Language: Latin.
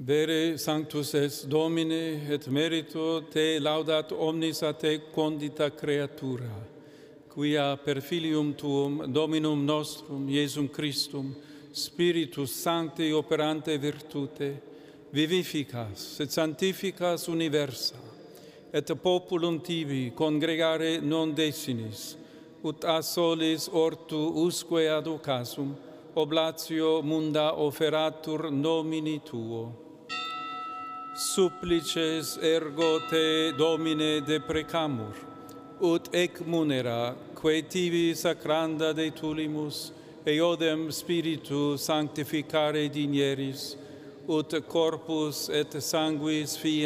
Vere sanctus es Domine, et merito te laudat omnis a te condita creatura, quia per filium tuum, Dominum nostrum, Iesum Christum, Spiritus Sancti operante virtute, vivificas et sanctificas universa, et populum tibi congregare non desinis, ut a solis ortu usque ad occasum, oblatio munda offeratur nomini tuo. Supplices ergo te, Domine, deprecamur, ut ec munera, quae tibi sacranda de tulimus, eodem Spiritu sanctificare dinieris, ut corpus et sanguis fiat